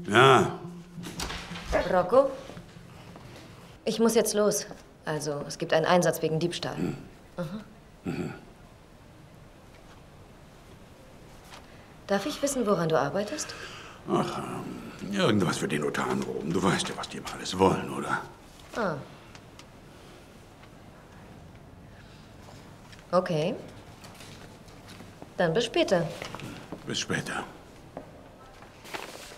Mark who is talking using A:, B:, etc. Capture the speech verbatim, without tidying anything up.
A: Ja.
B: Rocco? Ich muss jetzt los. Also, es gibt einen Einsatz wegen Diebstahl.
A: Hm.
B: Aha.
A: Mhm.
B: Darf ich wissen, woran du arbeitest?
A: Ach, ähm, irgendwas für den Notar anrufen. Du weißt ja, was die immer alles wollen, oder?
B: Ah. Okay. Dann bis später.
A: Bis später.